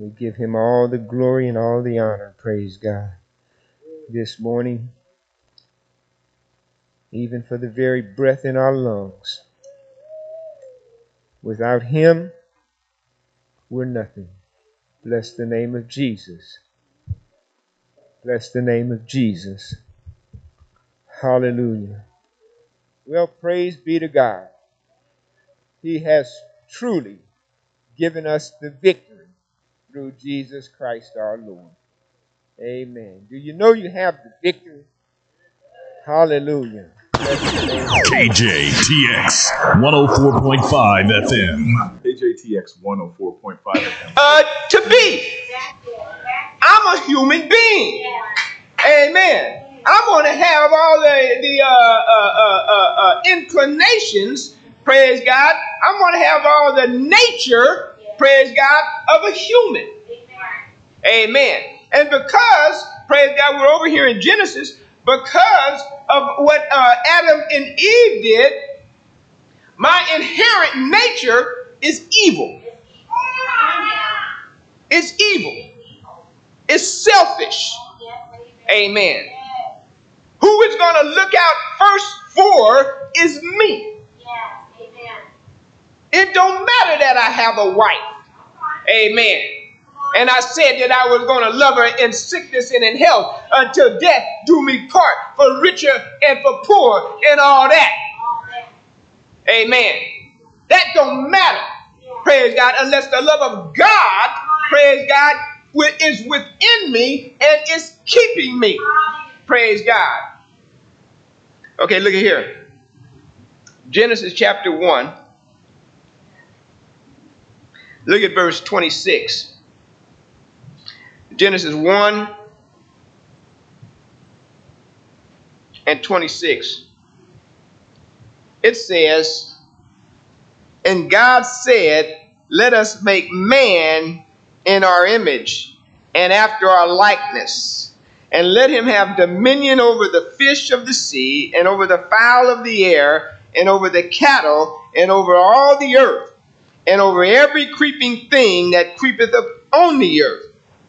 We give him all the glory and all the honor. Praise God. This morning, even for the very breath in our lungs. Without him, we're nothing. Bless the name of Jesus. Bless the name of Jesus. Hallelujah. Well, praise be to God. He has truly given us the victory through Jesus Christ our Lord. Amen. Do you know you have the victory? Hallelujah. KJTX 104.5 FM. KJTX 104.5 FM. To be. I'm a human being. Amen. I'm going to have all the inclinations, praise God. I'm going to have all the nature, praise God, of a human. Amen. And because, praise God, we're over here in Genesis, because of what Adam and Eve did, my inherent nature is evil. It's evil. It's selfish. Amen. Who is going to look out first for is me. It don't matter that I have a wife. Amen. And I said that I was going to love her in sickness and in health until death do me part, for richer and for poor and all that. Amen. That don't matter, praise God, unless the love of God, praise God, is within me and is keeping me. Praise God. Okay, look at here. Genesis chapter 1. Look at verse 26. Genesis 1 and 26. It says, and God said, let us make man in our image and after our likeness, and let him have dominion over the fish of the sea, and over the fowl of the air, and over the cattle, and over all the earth, and over every creeping thing that creepeth upon the earth.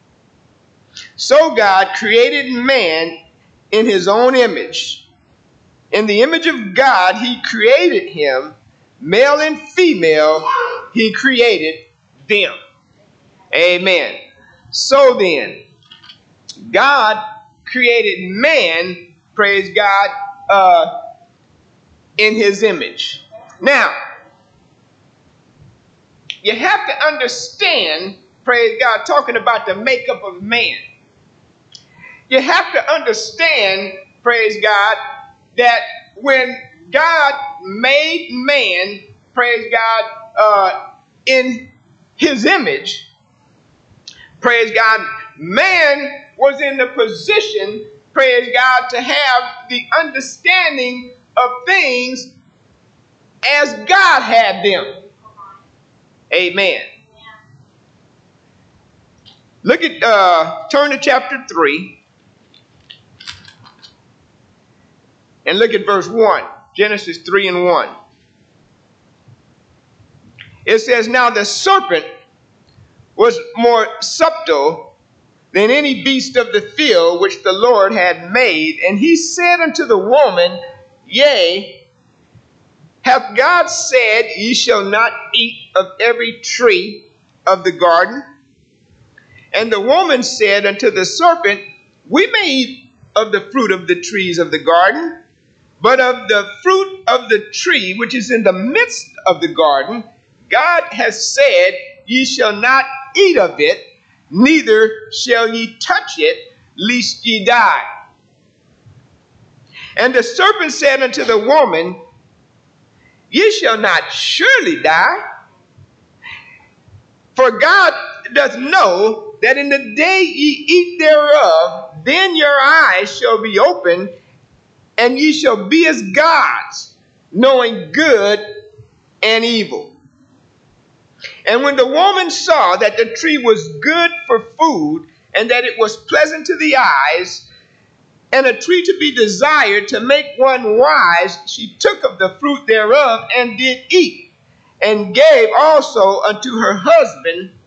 So God created man in his own image. In the image of God he created him, male and female he created them. Amen. So then, God created man, praise God, in his image. Now, you have to understand, praise God, talking about the makeup of man. You have to understand, praise God, that when God made man, praise God, in his image, praise God, man was in the position, praise God, to have the understanding of things as God had them. Amen. Look at, turn to chapter 3 and look at verse 1. Genesis 3 and 1. It says, now the serpent was more subtle than any beast of the field which the Lord had made. And he said unto the woman, yea, hath God said, ye shall not eat of every tree of the garden? And the woman said unto the serpent, we may eat of the fruit of the trees of the garden, but of the fruit of the tree which is in the midst of the garden, God has said, ye shall not eat of it, neither shall ye touch it, lest ye die. And the serpent said unto the woman, ye shall not surely die, for God doth know that in the day ye eat thereof, then your eyes shall be opened, and ye shall be as gods, knowing good and evil. And when the woman saw that the tree was good for food, and that it was pleasant to the eyes, and a tree to be desired to make one wise, she took of the fruit thereof and did eat, and gave also unto her husband,